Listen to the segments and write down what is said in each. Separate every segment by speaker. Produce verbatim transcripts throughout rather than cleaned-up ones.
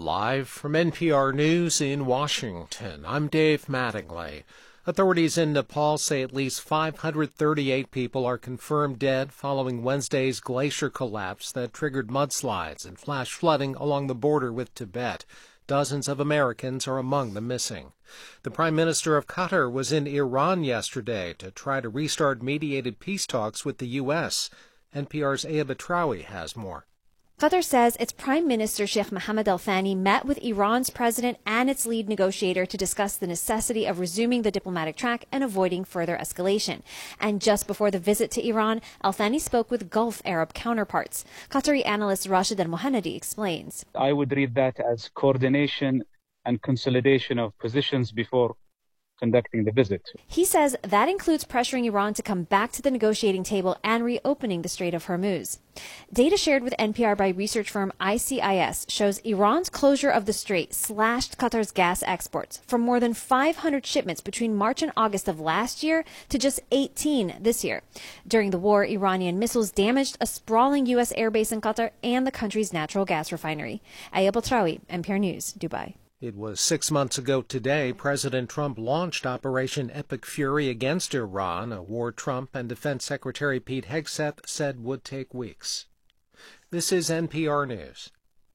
Speaker 1: Live from N P R News in Washington, I'm Dave Mattingly. Authorities in Nepal say at least five hundred thirty-eight people are confirmed dead following Wednesday's glacier collapse that triggered mudslides and flash flooding along the border with Tibet. Dozens of Americans are among the missing. The Prime Minister of Qatar was in Iran yesterday to try to restart mediated peace talks with the U S N P R's Aya Batrawi has more.
Speaker 2: Qatar says its Prime Minister Sheikh Mohammed Al Thani met with Iran's president and its lead negotiator to discuss the necessity of resuming the diplomatic track and avoiding further escalation. And just before the visit to Iran, Al Thani spoke with Gulf Arab counterparts. Qatari analyst Rashid Al Mohannadi explains.
Speaker 3: I would read that as coordination and consolidation of positions before conducting the visit.
Speaker 2: He says that includes pressuring Iran to come back to the negotiating table and reopening the Strait of Hormuz. Data shared with N P R by research firm I C I S shows Iran's closure of the strait slashed Qatar's gas exports from more than five hundred shipments between March and August of last year to just eighteen this year. During the war, Iranian missiles damaged a sprawling U S airbase in Qatar and the country's natural gas refinery. Aya Batrawi, N P R News, Dubai.
Speaker 1: It was six months ago today President Trump launched Operation Epic Fury against Iran, a war Trump and Defense Secretary Pete Hegseth said would take weeks. This is N P R News.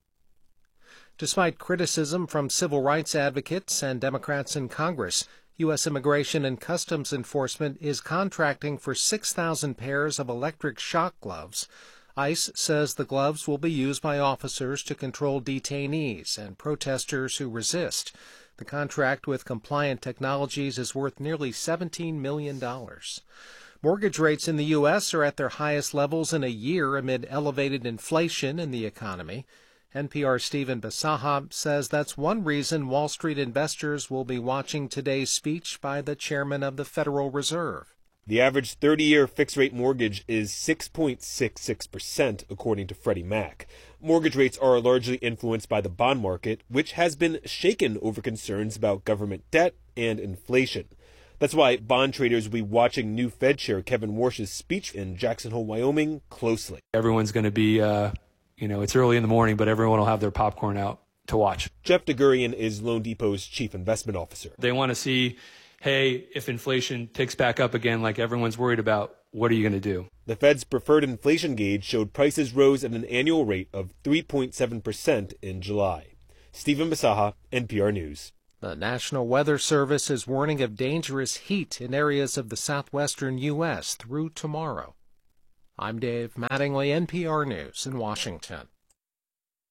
Speaker 1: Despite criticism from civil rights advocates and Democrats in Congress, U S Immigration and Customs Enforcement is contracting for six thousand pairs of electric shock gloves. ICE says the gloves will be used by officers to control detainees and protesters who resist. The contract with Compliant Technologies is worth nearly seventeen million dollars. Mortgage rates in the U S are at their highest levels in a year amid elevated inflation in the economy. N P R's Stephen Bisaha says that's one reason Wall Street investors will be watching today's speech by the chairman of the Federal Reserve.
Speaker 4: The average thirty-year fixed-rate mortgage is six point six six percent, according to Freddie Mac. Mortgage rates are largely influenced by the bond market, which has been shaken over concerns about government debt and inflation. That's why bond traders will be watching new Fed Chair Kevin Warsh's speech in Jackson Hole, Wyoming, closely.
Speaker 5: Everyone's going to be, uh, you know, it's early in the morning, but everyone will have their popcorn out to watch.
Speaker 4: Jeff DeGurian is Loan Depot's chief investment officer.
Speaker 5: They want to see, hey, if inflation ticks back up again like everyone's worried about, what are you going to do?
Speaker 4: The Fed's preferred inflation gauge showed prices rose at an annual rate of three point seven percent in July. Stephen Bisaha, N P R News.
Speaker 1: The National Weather Service is warning of dangerous heat in areas of the southwestern U S through tomorrow. I'm Dave Mattingly, N P R News in Washington.